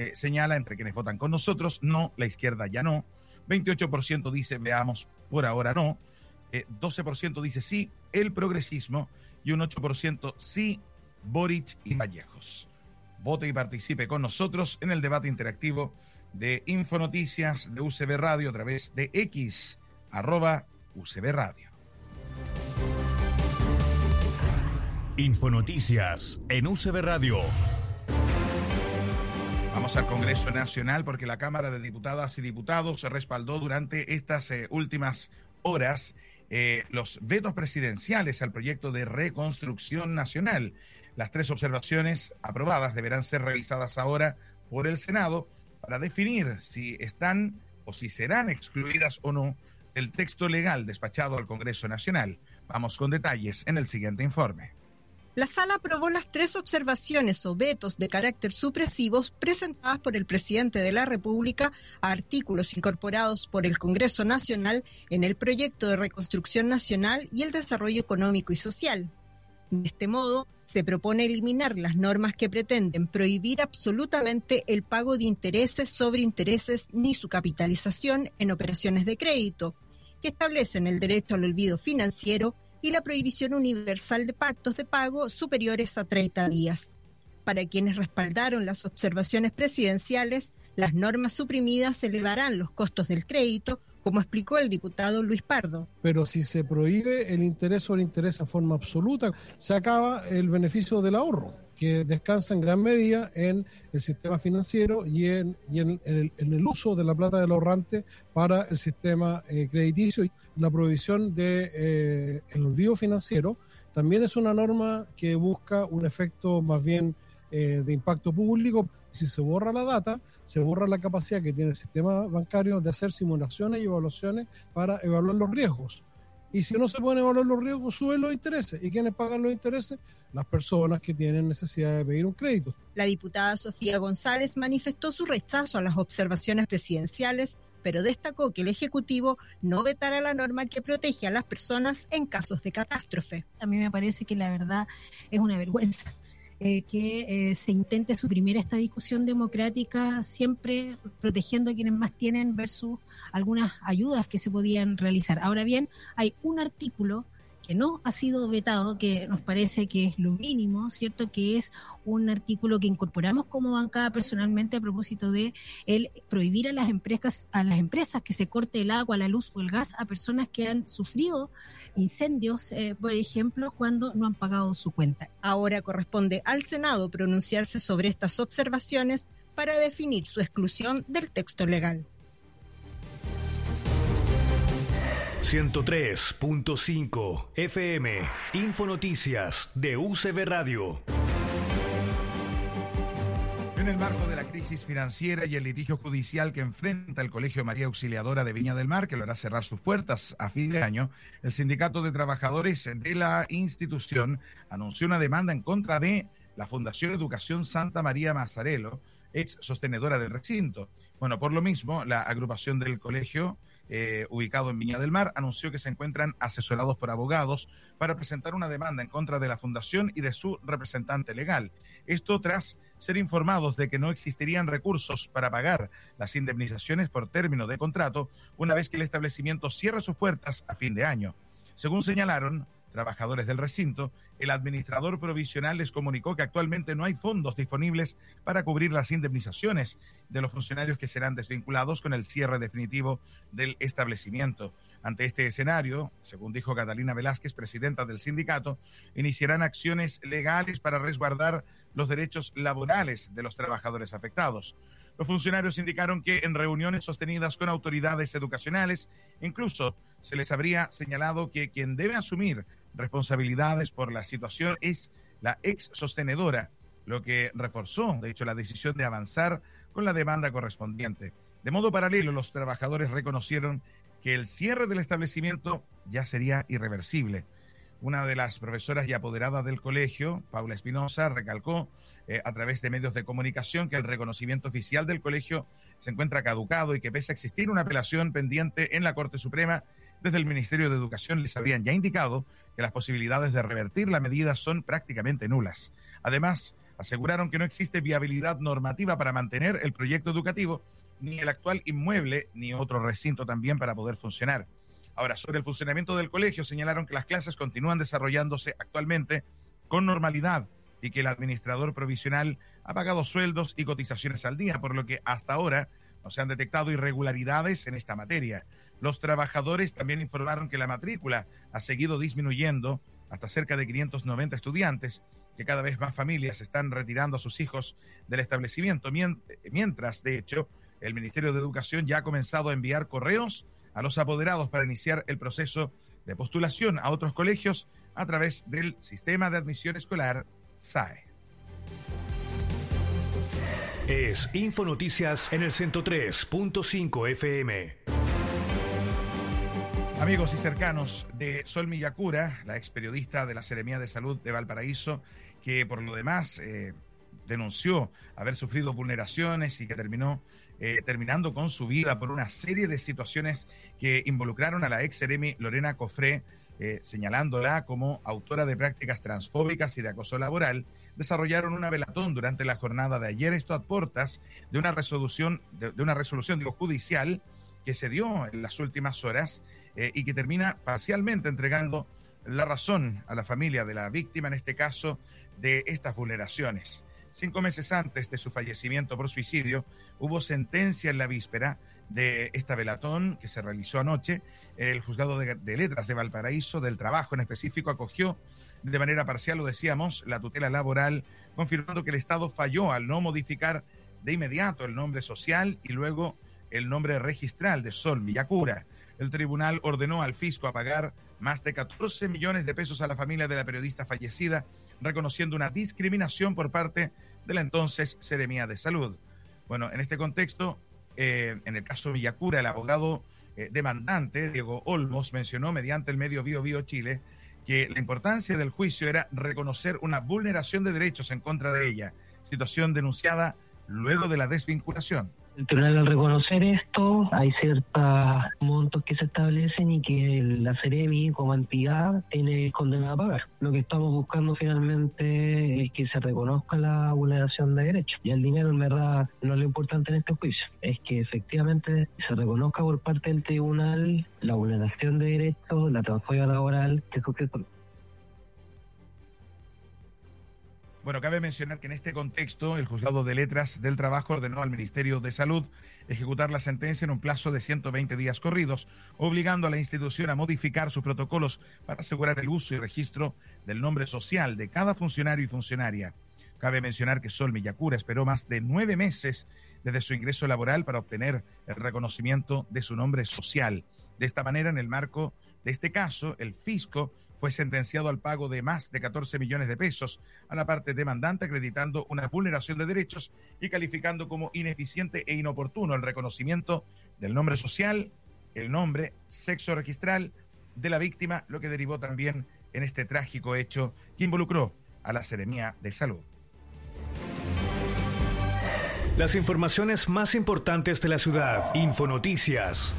señala entre quienes votan con nosotros, no, la izquierda ya no. 28% dice veamos, por ahora no. 12% dice sí, el progresismo, y un 8% sí, Boric y Vallejos. Vote y participe con nosotros en el debate interactivo de Infonoticias de UCB Radio a través de X, @UCB Radio. Infonoticias en UCB Radio. Vamos al Congreso Nacional porque la Cámara de Diputadas y Diputados respaldó durante estas últimas horas los vetos presidenciales al proyecto de reconstrucción nacional. Las 3 observaciones aprobadas deberán ser revisadas ahora por el Senado para definir si están o si serán excluidas o no del texto legal despachado al Congreso Nacional. Vamos con detalles en el siguiente informe. La Sala aprobó las 3 observaciones o vetos de carácter supresivos presentadas por el presidente de la República a artículos incorporados por el Congreso Nacional en el proyecto de reconstrucción nacional y el desarrollo económico y social. De este modo, se propone eliminar las normas que pretenden prohibir absolutamente el pago de intereses sobre intereses ni su capitalización en operaciones de crédito, que establecen el derecho al olvido financiero y la prohibición universal de pactos de pago superiores a 30 días. Para quienes respaldaron las observaciones presidenciales, las normas suprimidas elevarán los costos del crédito, como explicó el diputado Luis Pardo. Pero si se prohíbe el interés sobre interés en forma absoluta, se acaba el beneficio del ahorro, que descansa en gran medida en el sistema financiero y en el uso de la plata del ahorrante para el sistema crediticio. La prohibición de el olvido financiero también es una norma que busca un efecto más bien de impacto público. Si se borra la data, se borra la capacidad que tiene el sistema bancario de hacer simulaciones y evaluaciones para evaluar los riesgos. Y si no se pueden evaluar los riesgos, suben los intereses. ¿Y quiénes pagan los intereses? Las personas que tienen necesidad de pedir un crédito. La diputada Sofía González manifestó su rechazo a las observaciones presidenciales, pero destacó que el Ejecutivo no vetará la norma que protege a las personas en casos de catástrofe. A mí me parece que la verdad es una vergüenza que se intente suprimir esta discusión democrática, siempre protegiendo a quienes más tienen versus algunas ayudas que se podían realizar. Ahora bien, hay un artículo que no ha sido vetado, que nos parece que es lo mínimo, ¿cierto? Que es un artículo que incorporamos como bancada personalmente a propósito de el prohibir a las empresas que se corte el agua, la luz o el gas a personas que han sufrido incendios, por ejemplo, cuando no han pagado su cuenta. Ahora corresponde al Senado pronunciarse sobre estas observaciones para definir su exclusión del texto legal. 103.5 FM, Infonoticias de UCB Radio. En el marco de la crisis financiera y el litigio judicial que enfrenta el Colegio María Auxiliadora de Viña del Mar, que lo hará cerrar sus puertas a fin de año, el Sindicato de Trabajadores de la institución anunció una demanda en contra de la Fundación Educación Santa María Mazzarello, ex sostenedora del recinto. Bueno, por lo mismo, la agrupación del colegio, ubicado en Viña del Mar, anunció que se encuentran asesorados por abogados para presentar una demanda en contra de la fundación y de su representante legal. Esto tras ser informados de que no existirían recursos para pagar las indemnizaciones por término de contrato una vez que el establecimiento cierre sus puertas a fin de año. Según señalaron trabajadores del recinto, el administrador provisional les comunicó que actualmente no hay fondos disponibles para cubrir las indemnizaciones de los funcionarios que serán desvinculados con el cierre definitivo del establecimiento. Ante este escenario, según dijo Catalina Velázquez, presidenta del sindicato, iniciarán acciones legales para resguardar los derechos laborales de los trabajadores afectados. Los funcionarios indicaron que en reuniones sostenidas con autoridades educacionales, incluso se les habría señalado que quien debe asumir responsabilidades por la situación es la ex sostenedora, lo que reforzó, de hecho, la decisión de avanzar con la demanda correspondiente. De modo paralelo, los trabajadores reconocieron que el cierre del establecimiento ya sería irreversible. Una de las profesoras y apoderadas del colegio, Paula Espinosa, recalcó a través de medios de comunicación que el reconocimiento oficial del colegio se encuentra caducado y que pese a existir una apelación pendiente en la Corte Suprema, desde el Ministerio de Educación les habrían ya indicado que las posibilidades de revertir la medida son prácticamente nulas. Además, Aseguraron que no existe viabilidad normativa para mantener el proyecto educativo, ni el actual inmueble, ni otro recinto también para poder funcionar. Ahora, sobre el funcionamiento del colegio, señalaron que las clases continúan desarrollándose actualmente con normalidad y que el administrador provisional ha pagado sueldos y cotizaciones al día, por lo que hasta ahora no se han detectado irregularidades en esta materia. Los trabajadores también informaron que la matrícula ha seguido disminuyendo hasta cerca de 590 estudiantes, que cada vez más familias están retirando a sus hijos del establecimiento, mientras, de hecho, el Ministerio de Educación ya ha comenzado a enviar correos a los apoderados para iniciar el proceso de postulación a otros colegios a través del Sistema de Admisión Escolar SAE. Es Infonoticias en el 103.5 FM. Amigos y cercanos de Sol Millacura, la ex periodista de la Seremía de Salud de Valparaíso, que por lo demás denunció haber sufrido vulneraciones y que terminando con su vida por una serie de situaciones que involucraron a la ex Seremi Lorena Cofré, señalándola como autora de prácticas transfóbicas y de acoso laboral, desarrollaron una velatón durante la jornada de ayer, esto a puertas de una resolución judicial que se dio en las últimas horas y que termina parcialmente entregando la razón a la familia de la víctima, en este caso, de estas vulneraciones. 5 meses antes de su fallecimiento por suicidio, hubo sentencia en la víspera de esta velatón que se realizó anoche. El juzgado de letras de Valparaíso, del trabajo en específico, acogió de manera parcial, lo decíamos, la tutela laboral, confirmando que el Estado falló al no modificar de inmediato el nombre social y luego el nombre registral de Sol Millacura. El tribunal ordenó al fisco a pagar más de 14 millones de pesos a la familia de la periodista fallecida, reconociendo una discriminación por parte de la entonces Seremía de Salud. Bueno, en este contexto, en el caso Millacura, el abogado demandante, Diego Olmos, mencionó mediante el medio Bio Bio Chile que la importancia del juicio era reconocer una vulneración de derechos en contra de ella, situación denunciada luego de la desvinculación. El tribunal, al reconocer esto, hay ciertos montos que se establecen y que la Seremi como entidad tiene condenada a pagar. Lo que estamos buscando finalmente es que se reconozca la vulneración de derechos. Y el dinero, en verdad, no es lo importante en este juicio. Es que efectivamente se reconozca por parte del tribunal la vulneración de derechos, la transfobia laboral que sufrió. Bueno, cabe mencionar que en este contexto el Juzgado de Letras del Trabajo ordenó al Ministerio de Salud ejecutar la sentencia en un plazo de 120 días corridos, obligando a la institución a modificar sus protocolos para asegurar el uso y registro del nombre social de cada funcionario y funcionaria. Cabe mencionar que Sol Millacura esperó más de 9 meses desde su ingreso laboral para obtener el reconocimiento de su nombre social. De esta manera, en el marco de este caso, el fisco fue sentenciado al pago de más de 14 millones de pesos a la parte demandante, acreditando una vulneración de derechos y calificando como ineficiente e inoportuno el reconocimiento del nombre social, el nombre, sexo registral de la víctima, lo que derivó también en este trágico hecho que involucró a la Seremía de Salud. Las informaciones más importantes de la ciudad. Infonoticias.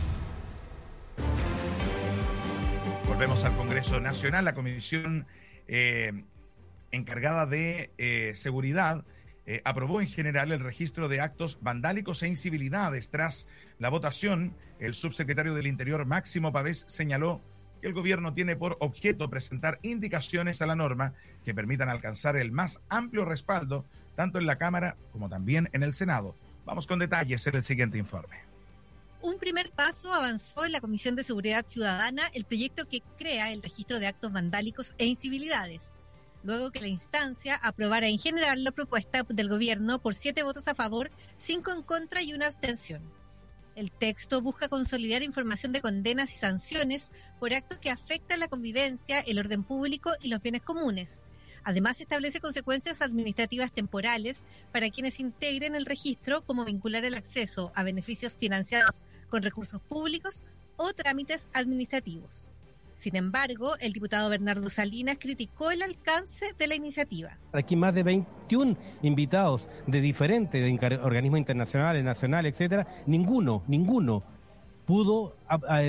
Volvemos al Congreso Nacional. La comisión encargada de seguridad aprobó en general el registro de actos vandálicos e incivilidades. Tras la votación, el subsecretario del Interior, Máximo Pavés, señaló que el gobierno tiene por objeto presentar indicaciones a la norma que permitan alcanzar el más amplio respaldo, tanto en la Cámara como también en el Senado. Vamos con detalles en el siguiente informe. Un primer paso avanzó en la Comisión de Seguridad Ciudadana el proyecto que crea el registro de actos vandálicos e incivilidades, luego que la instancia aprobara en general la propuesta del gobierno por 7 votos a favor, 5 en contra y 1 abstención. El texto busca consolidar información de condenas y sanciones por actos que afectan la convivencia, el orden público y los bienes comunes. Además, establece consecuencias administrativas temporales para quienes integren el registro, como vincular el acceso a beneficios financiados con recursos públicos o trámites administrativos. Sin embargo, el diputado Bernardo Salinas criticó el alcance de la iniciativa. Aquí más de 21 invitados de diferentes organismos internacionales, nacionales, etcétera, ninguno pudo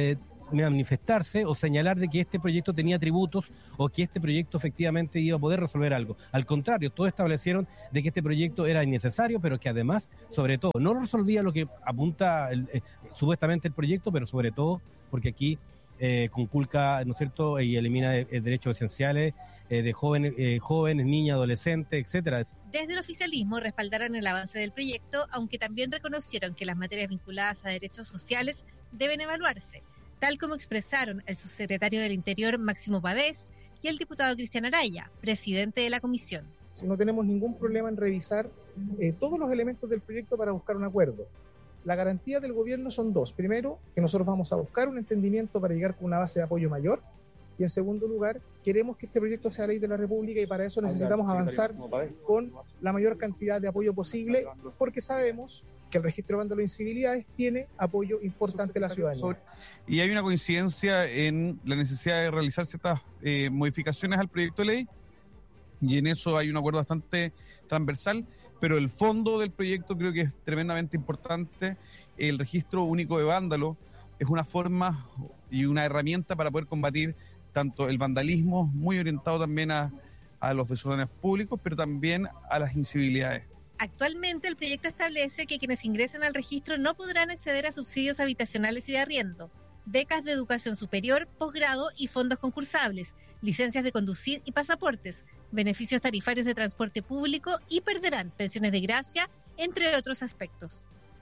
manifestarse o señalar de que este proyecto tenía atributos o que este proyecto efectivamente iba a poder resolver algo. Al contrario, todos establecieron de que este proyecto era innecesario, pero que además, sobre todo, no resolvía lo que apunta supuestamente el proyecto, pero sobre todo porque aquí conculca, ¿no es cierto?, y elimina derechos esenciales de jóvenes, niñas, adolescentes, etcétera. Desde el oficialismo respaldaron el avance del proyecto, aunque también reconocieron que las materias vinculadas a derechos sociales deben evaluarse, tal como expresaron el subsecretario del Interior Máximo Pavés y el diputado Cristian Araya, presidente de la comisión. No tenemos ningún problema en revisar todos los elementos del proyecto para buscar un acuerdo. La garantía del gobierno son dos. Primero, que nosotros vamos a buscar un entendimiento para llegar con una base de apoyo mayor. Y en segundo lugar, queremos que este proyecto sea ley de la República y para eso necesitamos avanzar con la mayor cantidad de apoyo posible, porque sabemos que el registro de vándalos e incivilidades tiene apoyo importante de la ciudadanía. Y hay una coincidencia en la necesidad de realizar ciertas modificaciones al proyecto de ley, y en eso hay un acuerdo bastante transversal, pero el fondo del proyecto creo que es tremendamente importante. El registro único de vándalos es una forma y una herramienta para poder combatir tanto el vandalismo, muy orientado también a los desórdenes públicos, pero también a las incivilidades. Actualmente el proyecto establece que quienes ingresen al registro no podrán acceder a subsidios habitacionales y de arriendo, becas de educación superior, posgrado y fondos concursables, licencias de conducir y pasaportes, beneficios tarifarios de transporte público y perderán pensiones de gracia, entre otros aspectos.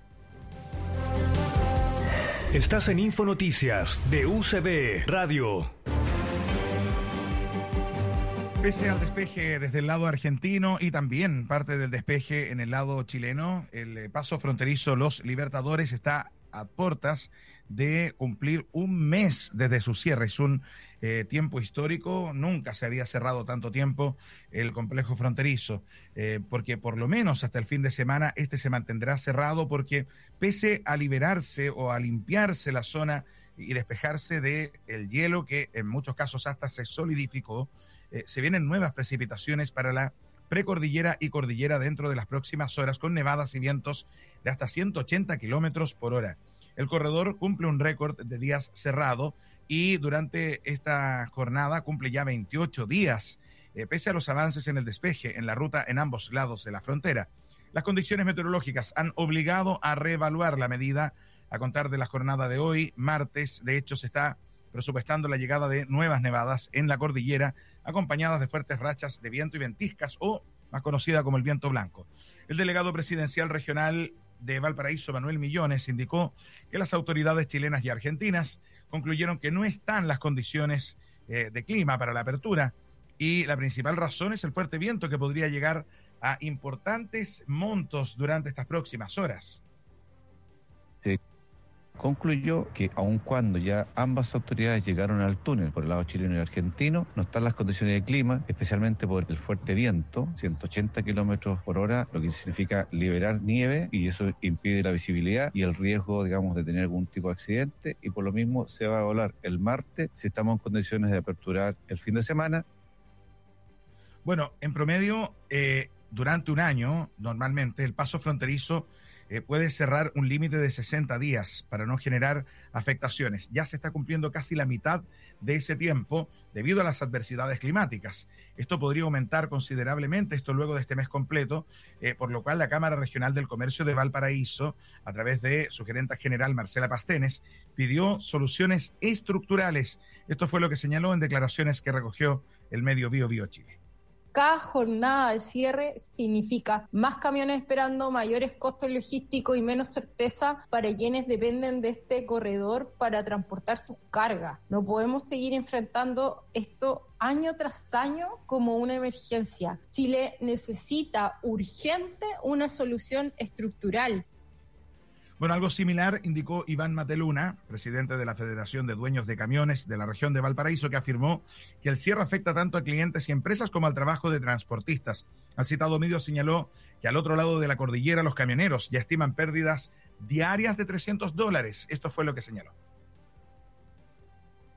Estás en Infonoticias de UCB Radio. Pese al despeje desde el lado argentino y también parte del despeje en el lado chileno, el paso fronterizo Los Libertadores está a puertas de cumplir un mes desde su cierre. Es un tiempo histórico, nunca se había cerrado tanto tiempo el complejo fronterizo, porque por lo menos hasta el fin de semana este se mantendrá cerrado, porque pese a liberarse o a limpiarse la zona y despejarse del hielo que en muchos casos hasta se solidificó, se vienen nuevas precipitaciones para la precordillera y cordillera dentro de las próximas horas, con nevadas y vientos de hasta 180 kilómetros por hora. El corredor cumple un récord de días cerrado y durante esta jornada cumple ya 28 días, pese a los avances en el despeje en la ruta en ambos lados de la frontera. Las condiciones meteorológicas han obligado a reevaluar la medida a contar de la jornada de hoy, martes. De hecho, se está presupuestando la llegada de nuevas nevadas en la cordillera, acompañadas de fuertes rachas de viento y ventiscas, o más conocida como el viento blanco. El delegado presidencial regional de Valparaíso, Manuel Millones, indicó que las autoridades chilenas y argentinas concluyeron que no están las condiciones de clima para la apertura, y la principal razón es el fuerte viento que podría llegar a importantes montos durante estas próximas horas. Sí. Concluyó que aun cuando ya ambas autoridades llegaron al túnel por el lado chileno y argentino, no están las condiciones de clima, especialmente por el fuerte viento, 180 kilómetros por hora, lo que significa liberar nieve, y eso impide la visibilidad y el riesgo, digamos, de tener algún tipo de accidente, y por lo mismo se va a volar el martes si estamos en condiciones de aperturar el fin de semana. Bueno, en promedio, durante un año, normalmente el paso fronterizo puede cerrar un límite de 60 días para no generar afectaciones. Ya se está cumpliendo casi la mitad de ese tiempo debido a las adversidades climáticas. Esto podría aumentar considerablemente, esto luego de este mes completo, por lo cual la Cámara Regional del Comercio de Valparaíso, a través de su gerenta general Marcela Pastenes, pidió soluciones estructurales. Esto fue lo que señaló en declaraciones que recogió el medio Bio Chile. Cada jornada de cierre significa más camiones esperando, mayores costos logísticos y menos certeza para quienes dependen de este corredor para transportar sus cargas. No podemos seguir enfrentando esto año tras año como una emergencia. Chile necesita urgente una solución estructural. Bueno, algo similar indicó Iván Mateluna, presidente de la Federación de Dueños de Camiones de la región de Valparaíso, que afirmó que el cierre afecta tanto a clientes y empresas como al trabajo de transportistas. Al citado medio señaló que al otro lado de la cordillera los camioneros ya estiman pérdidas diarias de $300. Esto fue lo que señaló.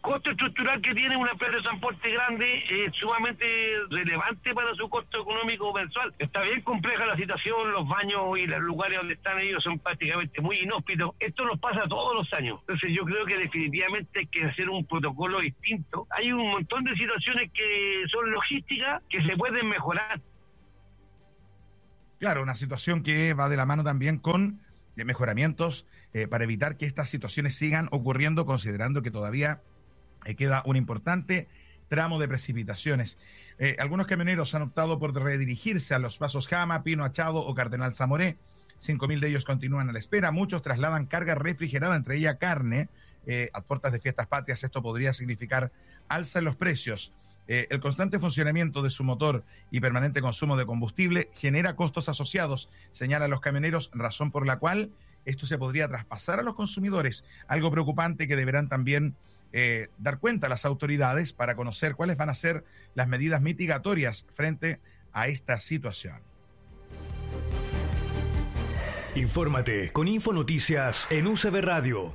costo estructural que tiene una empresa de transporte grande es sumamente relevante para su costo económico mensual. Está bien compleja la situación, los baños y los lugares donde están ellos son prácticamente muy inhóspitos. Esto nos pasa todos los años. Entonces yo creo que definitivamente hay que hacer un protocolo distinto. Hay un montón de situaciones que son logísticas que se pueden mejorar. Claro, una situación que va de la mano también con mejoramientos para evitar que estas situaciones sigan ocurriendo, considerando que todavía queda un importante tramo de precipitaciones. Algunos camioneros han optado por redirigirse a los pasos Jama, Pino Achado o Cardenal Zamoré. 5.000 de ellos continúan a la espera. Muchos trasladan carga refrigerada, entre ella carne, a puertas de fiestas patrias. Esto podría significar alza en los precios. El constante funcionamiento de su motor y permanente consumo de combustible genera costos asociados, señalan los camioneros, razón por la cual esto se podría traspasar a los consumidores. Algo preocupante que deberán también dar cuenta las autoridades para conocer cuáles van a ser las medidas mitigatorias frente a esta situación. Infórmate con Infonoticias en UCB Radio.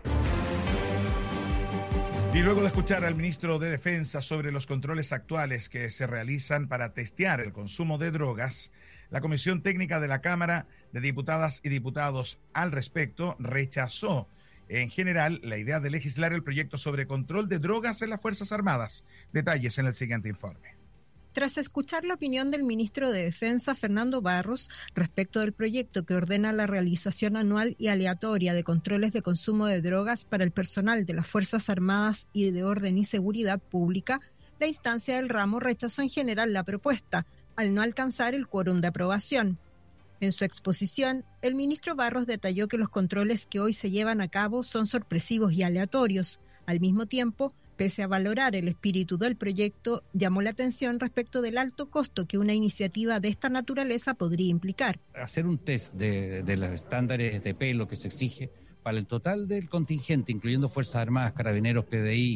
Y luego de escuchar al ministro de Defensa sobre los controles actuales que se realizan para testear el consumo de drogas, la Comisión Técnica de la Cámara de Diputadas y Diputados al respecto rechazó en general la idea de legislar el proyecto sobre control de drogas en las Fuerzas Armadas. Detalles en el siguiente informe. Tras escuchar la opinión del ministro de Defensa, Fernando Barros, respecto del proyecto que ordena la realización anual y aleatoria de controles de consumo de drogas para el personal de las Fuerzas Armadas y de Orden y Seguridad Pública, la instancia del ramo rechazó en general la propuesta, al no alcanzar el quórum de aprobación. En su exposición, el ministro Barros detalló que los controles que hoy se llevan a cabo son sorpresivos y aleatorios. Al mismo tiempo, pese a valorar el espíritu del proyecto, llamó la atención respecto del alto costo que una iniciativa de esta naturaleza podría implicar. Hacer un test de los estándares de pelo que se exige para el total del contingente, incluyendo Fuerzas Armadas, Carabineros, PDI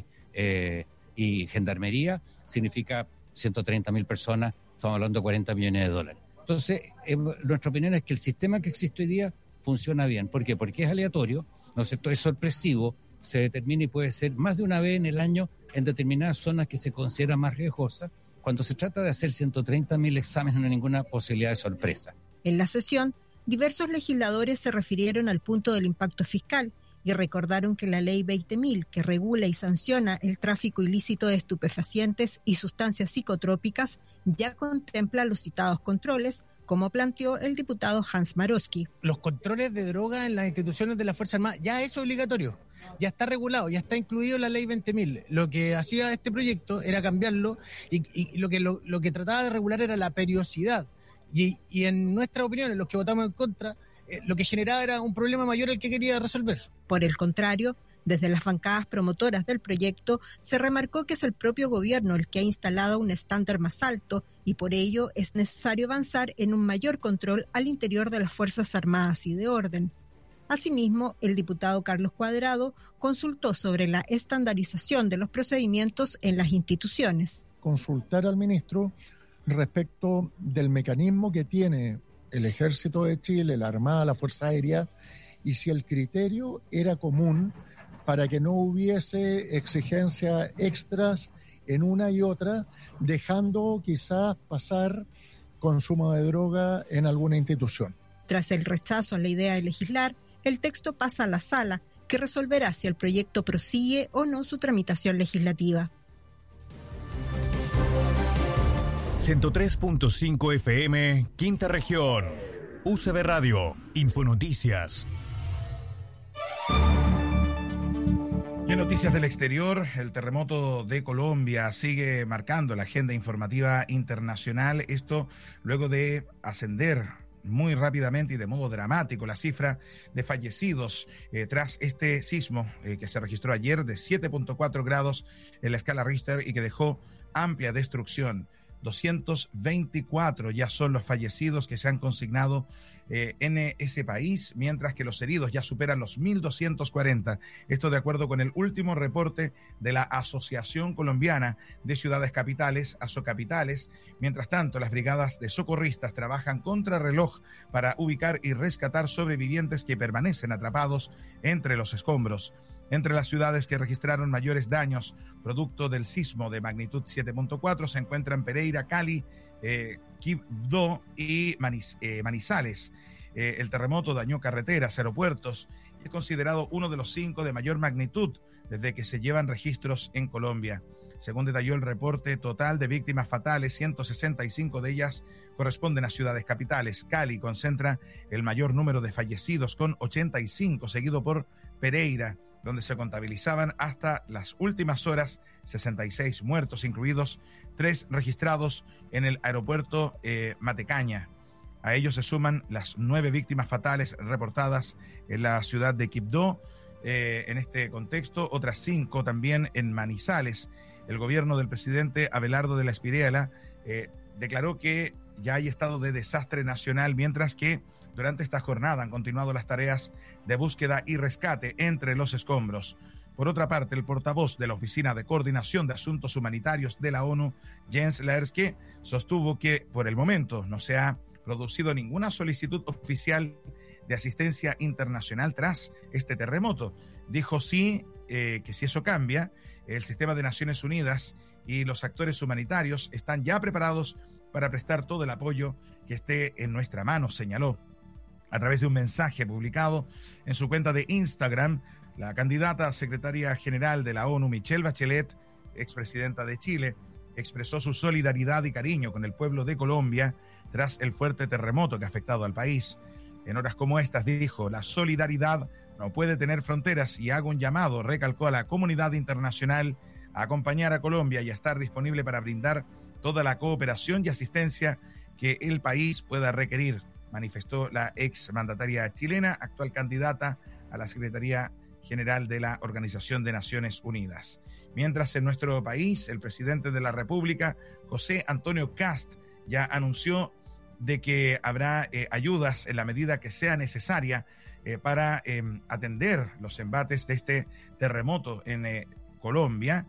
y Gendarmería, significa 130.000 personas, estamos hablando de 40 millones de dólares. Entonces, nuestra opinión es que el sistema que existe hoy día funciona bien. ¿Por qué? Porque es aleatorio, ¿no es cierto? Es sorpresivo, se determina y puede ser más de una vez en el año en determinadas zonas que se consideran más riesgosas. Cuando se trata de hacer 130.000 exámenes no hay ninguna posibilidad de sorpresa. En la sesión, diversos legisladores se refirieron al punto del impacto fiscal y recordaron que la Ley 20.000, que regula y sanciona el tráfico ilícito de estupefacientes y sustancias psicotrópicas, ya contempla los citados controles, como planteó el diputado Hans Maroski. Los controles de droga en las instituciones de la Fuerza Armada ya es obligatorio, ya está regulado, ya está incluido en la Ley 20.000. Lo que hacía este proyecto era cambiarlo y lo que trataba de regular era la periodicidad. Y en nuestra opinión, en los que votamos en contra, lo que generaba era un problema mayor al que quería resolver. Por el contrario, desde las bancadas promotoras del proyecto se remarcó que es el propio gobierno el que ha instalado un estándar más alto y por ello es necesario avanzar en un mayor control al interior de las Fuerzas Armadas y de Orden. Asimismo, el diputado Carlos Cuadrado consultó sobre la estandarización de los procedimientos en las instituciones. Consultar al ministro respecto del mecanismo que tiene el Ejército de Chile, la Armada, la Fuerza Aérea, y si el criterio era común para que no hubiese exigencias extras en una y otra, dejando quizás pasar consumo de droga en alguna institución. Tras el rechazo a la idea de legislar, el texto pasa a la sala, que resolverá si el proyecto prosigue o no su tramitación legislativa. 103.5 FM, Quinta Región. UCB Radio, Infonoticias. Y en noticias del exterior, el terremoto de Colombia sigue marcando la agenda informativa internacional. Esto luego de ascender muy rápidamente y de modo dramático la cifra de fallecidos tras este sismo que se registró ayer de 7.4 grados en la escala Richter y que dejó amplia destrucción. 224 ya son los fallecidos que se han consignado en ese país, mientras que los heridos ya superan los 1.240. Esto de acuerdo con el último reporte de la Asociación Colombiana de Ciudades Capitales, Asocapitales. Mientras tanto, las brigadas de socorristas trabajan contrarreloj para ubicar y rescatar sobrevivientes que permanecen atrapados entre los escombros. Entre las ciudades que registraron mayores daños producto del sismo de magnitud 7.4 se encuentran Pereira, Cali, Quibdó y Manizales. El terremoto dañó carreteras, aeropuertos y es considerado uno de los 5 de mayor magnitud desde que se llevan registros en Colombia. Según detalló el reporte total de víctimas fatales, 165 de ellas corresponden a ciudades capitales. Cali concentra el mayor número de fallecidos con 85, seguido por Pereira, donde se contabilizaban hasta las últimas horas 66 muertos, incluidos 3 registrados en el aeropuerto Matecaña. A ellos se suman las 9 víctimas fatales reportadas en la ciudad de Quibdó. En este contexto, otras 5 también en Manizales. El gobierno del presidente Abelardo de la Espriella declaró que ya hay estado de desastre nacional, mientras que durante esta jornada han continuado las tareas de búsqueda y rescate entre los escombros. Por otra parte, el portavoz de la Oficina de Coordinación de Asuntos Humanitarios de la ONU, Jens Laerske, sostuvo que por el momento no se ha producido ninguna solicitud oficial de asistencia internacional tras este terremoto. Dijo que si eso cambia, el sistema de Naciones Unidas y los actores humanitarios están ya preparados para prestar todo el apoyo que esté en nuestra mano, señaló. A través de un mensaje publicado en su cuenta de Instagram, la candidata a secretaria general de la ONU, Michelle Bachelet, expresidenta de Chile, expresó su solidaridad y cariño con el pueblo de Colombia tras el fuerte terremoto que ha afectado al país. En horas como estas, dijo, la solidaridad no puede tener fronteras y hago un llamado, recalcó, a la comunidad internacional a acompañar a Colombia y a estar disponible para brindar toda la cooperación y asistencia que el país pueda requerir, manifestó la ex mandataria chilena, actual candidata a la Secretaría General de la Organización de Naciones Unidas. Mientras en nuestro país, el presidente de la República, José Antonio Kast, ya anunció de que habrá ayudas en la medida que sea necesaria para atender los embates de este terremoto en Colombia.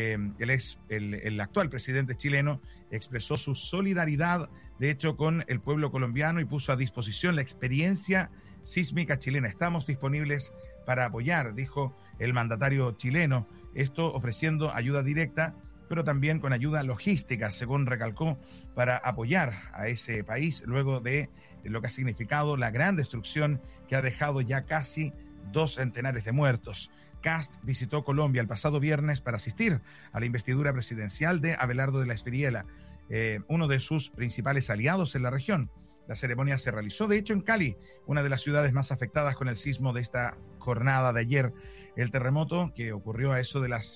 El actual presidente chileno expresó su solidaridad, de hecho, con el pueblo colombiano y puso a disposición la experiencia sísmica chilena. Estamos disponibles para apoyar, dijo el mandatario chileno, esto ofreciendo ayuda directa, pero también con ayuda logística, según recalcó, para apoyar a ese país luego de lo que ha significado la gran destrucción que ha dejado ya casi 2 centenares de muertos. Kast visitó Colombia el pasado viernes para asistir a la investidura presidencial de Abelardo de la Espriella, uno de sus principales aliados en la región. La ceremonia se realizó, de hecho, en Cali, una de las ciudades más afectadas con el sismo de esta jornada de ayer. El terremoto, que ocurrió a eso de las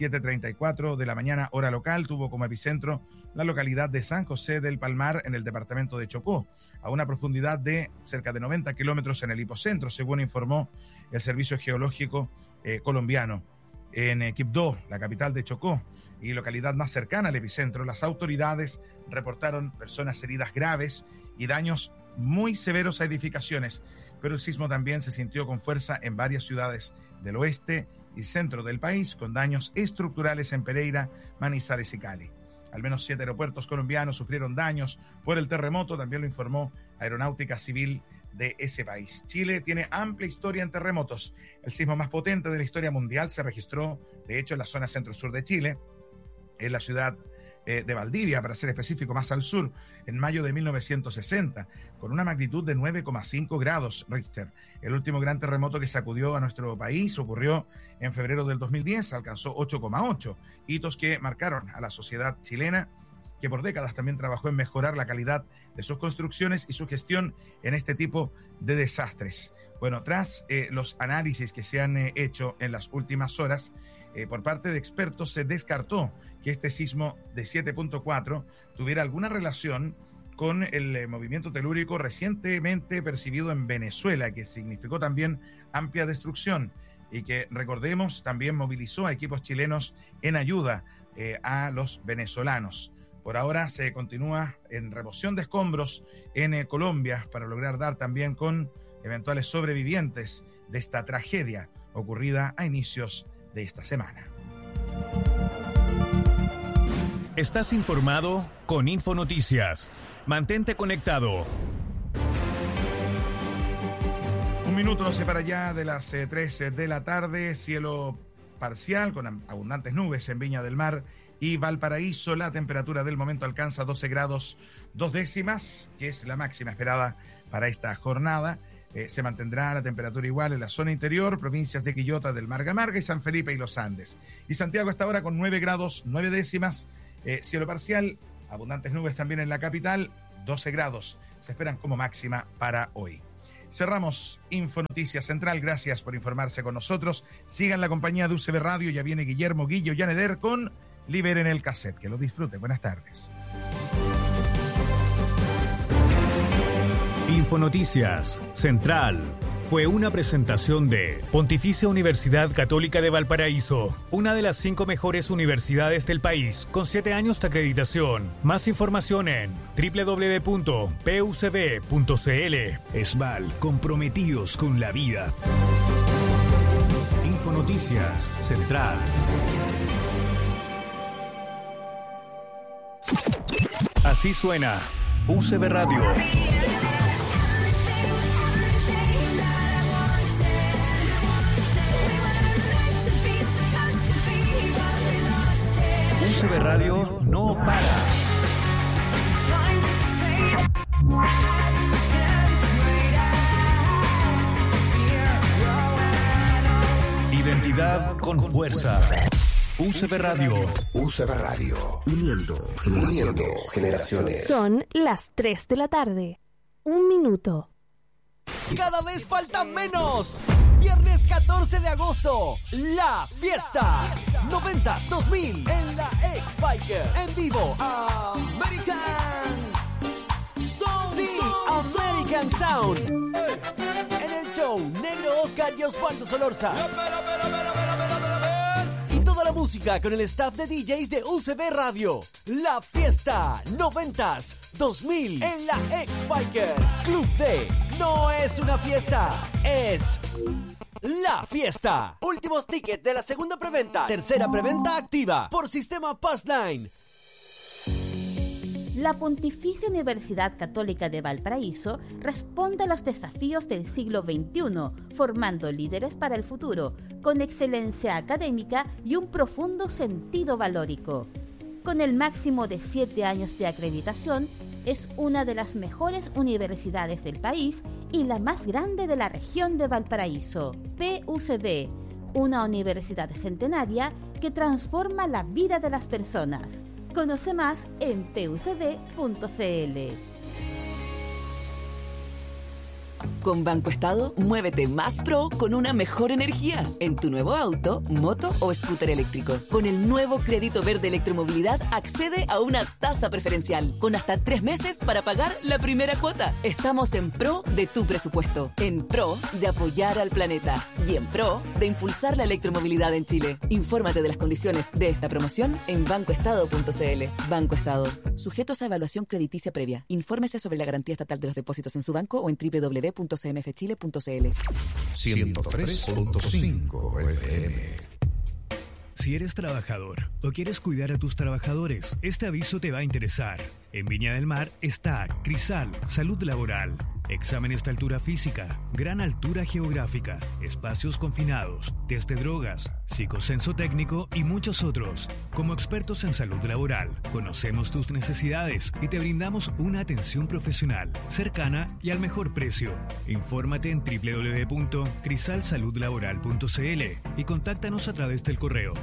7:34 de la mañana, hora local, tuvo como epicentro la localidad de San José del Palmar, en el departamento de Chocó, a una profundidad de cerca de 90 kilómetros en el hipocentro, según informó el Servicio Geológico colombiano. En Quibdó, la capital de Chocó y localidad más cercana al epicentro, las autoridades reportaron personas heridas graves y daños muy severos a edificaciones, pero el sismo también se sintió con fuerza en varias ciudades del oeste y centro del país, con daños estructurales en Pereira, Manizales y Cali. Al menos 7 aeropuertos colombianos sufrieron daños por el terremoto, también lo informó Aeronáutica Civil de ese país. Chile tiene amplia historia en terremotos. El sismo más potente de la historia mundial se registró, de hecho, en la zona centro-sur de Chile, en la ciudad de Valdivia, para ser específico, más al sur, en mayo de 1960, con una magnitud de 9,5 grados Richter. El último gran terremoto que sacudió a nuestro país ocurrió en febrero del 2010, alcanzó 8,8, hitos que marcaron a la sociedad chilena, que por décadas también trabajó en mejorar la calidad de sus construcciones y su gestión en este tipo de desastres. Bueno, tras los análisis que se han hecho en las últimas horas, por parte de expertos se descartó que este sismo de 7.4 tuviera alguna relación con el movimiento telúrico recientemente percibido en Venezuela, que significó también amplia destrucción y que, recordemos, también movilizó a equipos chilenos en ayuda a los venezolanos. Por ahora se continúa en remoción de escombros en Colombia para lograr dar también con eventuales sobrevivientes de esta tragedia ocurrida a inicios de esta semana. Estás informado con Infonoticias. Mantente conectado. Un minuto nos separa ya de las 3 de la tarde. Cielo parcial con abundantes nubes en Viña del Mar y Valparaíso. La temperatura del momento alcanza 12 grados 2 décimas, que es la máxima esperada para esta jornada. Se mantendrá la temperatura igual en la zona interior, provincias de Quillota, del Marga Marga y San Felipe y los Andes. Y Santiago hasta ahora con 9 grados 9 décimas, cielo parcial, abundantes nubes también en la capital, 12 grados se esperan como máxima para hoy. Cerramos Infonoticias Central, gracias por informarse con nosotros. Sigan la compañía de UCB Radio, ya viene Guillermo Guillo Yaneder con Liberen el Cassette. Que lo disfruten, buenas tardes. Infonoticias Central fue una presentación de Pontificia Universidad Católica de Valparaíso, una de las 5 mejores universidades del país, con 7 años de acreditación. Más información en www.pucb.cl. ESVAL, comprometidos con la vida. Infonoticias Central. Así suena UCB Radio. UCB Radio no para. Identidad con fuerza. UCB Radio. UCB Radio. Uniendo generaciones. Son las 3 de la tarde. 1 minuto. Cada vez faltan menos. Viernes 14 de agosto, La Fiesta 90s 2000 en la X-Biker. En vivo, American Sound. Sí, American Sound. En el show, Negro Oscar y Osvaldo Solorza. Y toda la música con el staff de DJs de UCB Radio. La Fiesta 90s 2000 en la X-Biker. Club D. No es una fiesta, es La Fiesta. Últimos tickets de la segunda preventa. Tercera preventa activa por sistema Passline. La Pontificia Universidad Católica de Valparaíso responde a los desafíos del siglo XXI, formando líderes para el futuro, con excelencia académica y un profundo sentido valórico. Con el máximo de 7 años de acreditación, es una de las mejores universidades del país y la más grande de la región de Valparaíso. PUCB, una universidad centenaria que transforma la vida de las personas. Conoce más en pucb.cl. Con Banco Estado, muévete más pro con una mejor energía en tu nuevo auto, moto o scooter eléctrico. Con el nuevo crédito verde electromovilidad, accede a una tasa preferencial con hasta 3 meses para pagar la primera cuota. Estamos en pro de tu presupuesto, en pro de apoyar al planeta y en pro de impulsar la electromovilidad en Chile. Infórmate de las condiciones de esta promoción en bancoestado.cl. Banco Estado. Sujetos a evaluación crediticia previa. Infórmese sobre la garantía estatal de los depósitos en su banco o en www.cmfchile.cl. 103.5 FM. Si eres trabajador o quieres cuidar a tus trabajadores, este aviso te va a interesar. En Viña del Mar está Crisal, Salud Laboral. Exámenes de altura física, gran altura geográfica, espacios confinados, test de drogas, psicocenso técnico y muchos otros. Como expertos en salud laboral, conocemos tus necesidades y te brindamos una atención profesional, cercana y al mejor precio. Infórmate en www.crisalsaludlaboral.cl y contáctanos a través del correo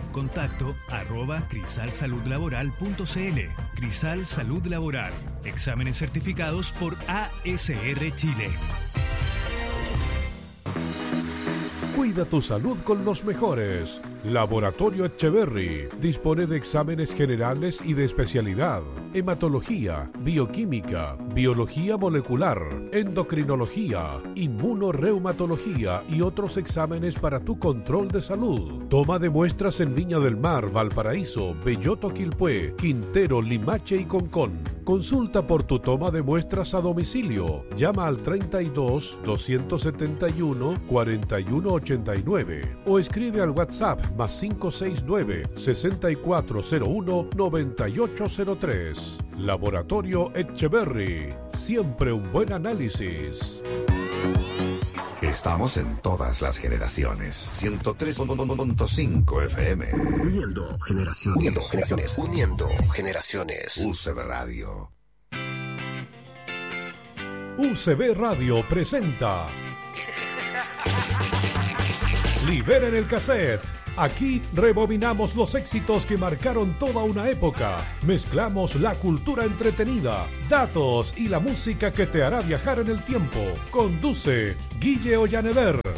contacto@crisalsaludlaboral.cl. Crisal Salud Laboral. Exámenes certificados por ASR Chile. Cuida tu salud con los mejores. Laboratorio Etcheverry dispone de exámenes generales y de especialidad, hematología, bioquímica, biología molecular, endocrinología, inmunorreumatología y otros exámenes para tu control de salud. Toma de muestras en Viña del Mar, Valparaíso, Belloto, Quilpué, Quintero, Limache y Concón. Consulta por tu toma de muestras a domicilio. Llama al 32 271 4189 o escribe al WhatsApp más 569 6401 9803. Laboratorio Etcheverry. Siempre un buen análisis. Estamos en todas las generaciones. 103.5 FM. Uniendo generaciones. Uniendo generaciones. Uniendo generaciones. UCB Radio. UCB Radio presenta Liberen el cassette. Aquí rebobinamos los éxitos que marcaron toda una época. Mezclamos la cultura entretenida, datos y la música que te hará viajar en el tiempo. Conduce Guille Ollaneder.